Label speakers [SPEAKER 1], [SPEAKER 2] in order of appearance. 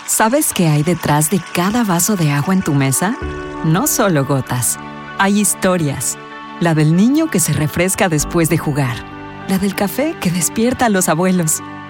[SPEAKER 1] ¿Sabes qué hay detrás de cada vaso de agua en tu mesa? No solo gotas. Hay historias. La del niño que se refresca después de jugar. La del café que despierta a los abuelos.